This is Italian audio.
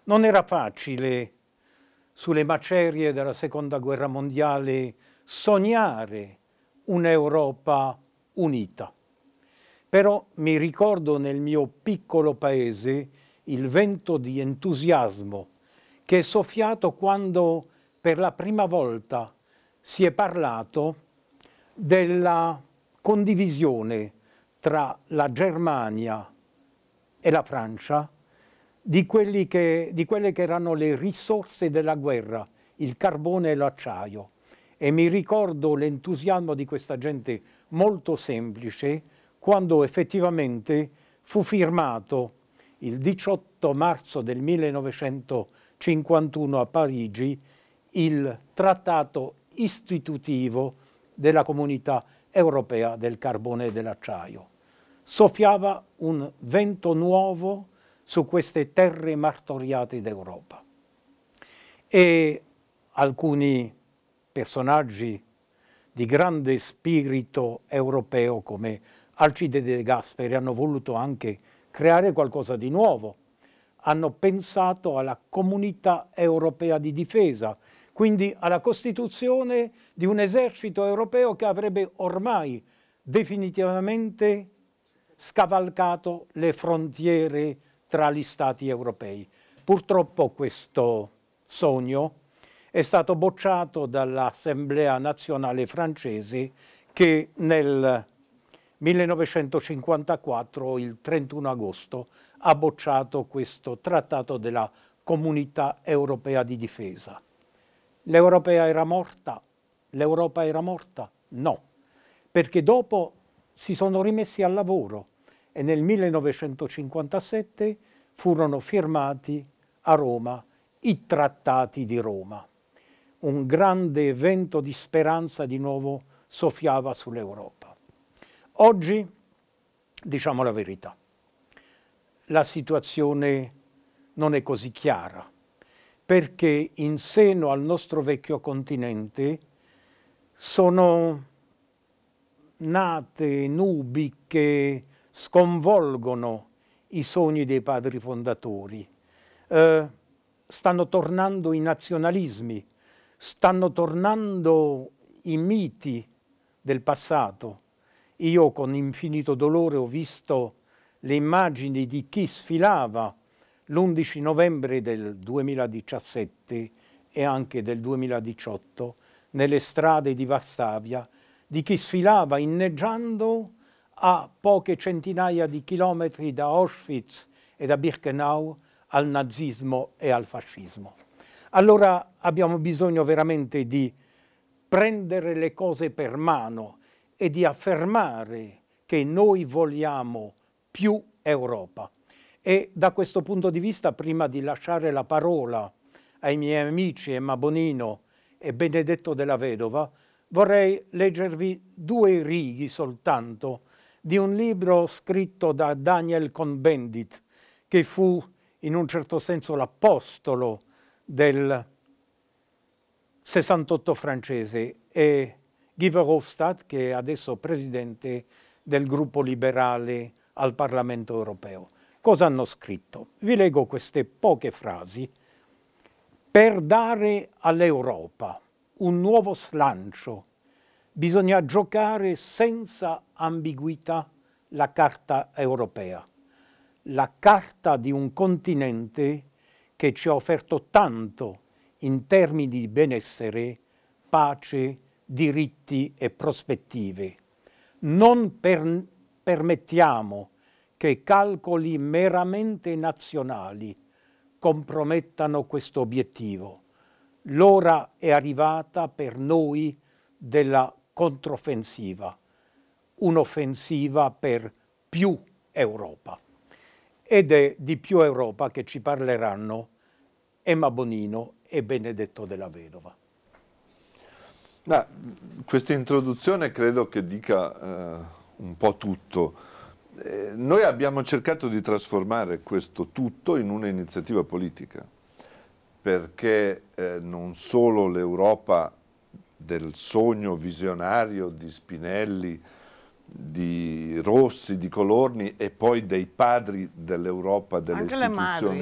Non era facile, sulle macerie della Seconda Guerra Mondiale, sognare un'Europa unita. Però mi ricordo nel mio piccolo paese il vento di entusiasmo che è soffiato quando per la prima volta si è parlato della condivisione tra la Germania e la Francia di quelle che erano le risorse della guerra, il carbone e l'acciaio. E mi ricordo l'entusiasmo di questa gente molto semplice quando effettivamente fu firmato il 18 marzo del 1951 a Parigi il trattato istitutivo della Comunità Europea del Carbone e dell'Acciaio. Soffiava un vento nuovo su queste terre martoriate d'Europa. E alcuni personaggi di grande spirito europeo come Alcide De Gasperi hanno voluto anche creare qualcosa di nuovo. Hanno pensato alla Comunità Europea di Difesa, quindi alla costituzione di un esercito europeo che avrebbe ormai definitivamente scavalcato le frontiere tra gli Stati europei. Purtroppo questo sogno è stato bocciato dall'Assemblea nazionale francese che nel 1954, il 31 agosto, ha bocciato questo trattato della Comunità Europea di Difesa. L'Europa era morta? L'Europa era morta? No, perché dopo si sono rimessi al lavoro e nel 1957 furono firmati a Roma i trattati di Roma. Un grande vento di speranza di nuovo soffiava sull'Europa. Oggi, diciamo la verità, la situazione non è così chiara, perché in seno al nostro vecchio continente sono nate nubi che sconvolgono i sogni dei padri fondatori. Stanno tornando i nazionalismi, stanno tornando i miti del passato. Io con infinito dolore ho visto le immagini di chi sfilava l'11 novembre del 2017 e anche del 2018 nelle strade di Varsavia, di chi sfilava inneggiando a poche centinaia di chilometri da Auschwitz e da Birkenau al nazismo e al fascismo. Allora abbiamo bisogno veramente di prendere le cose per mano e di affermare che noi vogliamo più Europa. E da questo punto di vista, prima di lasciare la parola ai miei amici Emma Bonino e Benedetto Della Vedova, vorrei leggervi 2 righe soltanto di un libro scritto da Daniel Cohn-Bendit, che fu in un certo senso l'apostolo del 68 francese, e Guy Verhofstadt, che è adesso presidente del gruppo liberale al Parlamento europeo. Cosa hanno scritto? Vi leggo queste poche frasi. Per dare all'Europa un nuovo slancio bisogna giocare senza ambiguità la carta europea, la carta di un continente che ci ha offerto tanto in termini di benessere, pace, diritti e prospettive. Non permettiamo che calcoli meramente nazionali compromettano questo obiettivo. L'ora è arrivata per noi della controffensiva, un'offensiva per più Europa. Ed è di più Europa che ci parleranno Emma Bonino e Benedetto Della Vedova. Questa introduzione credo che dica un po' tutto. Noi abbiamo cercato di trasformare questo tutto in un'iniziativa politica, perché non solo l'Europa del sogno visionario di Spinelli, di Rossi, di Colorni e poi dei padri dell'Europa, delle istituzioni